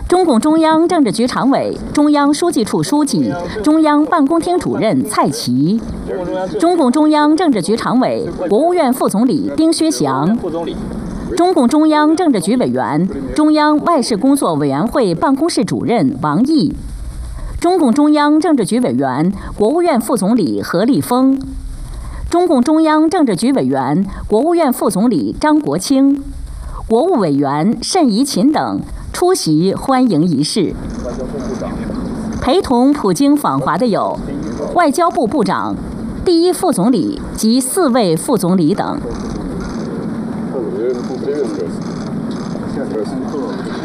中共中央政治局常委、中央书记处书记、中央办公厅主任蔡奇，中共中央政治局常委、国务院副总理丁薛祥，中共中央政治局委员、中央外事工作委员会办公室主任王毅，中共中央政治局委员、国务院副总理何立峰，中共中央政治局委员、国务院副总理张国清，国务委员谌贻琴等出席欢迎仪式。陪同普京访华的有外交部部长、第一副总理及4位副总理等。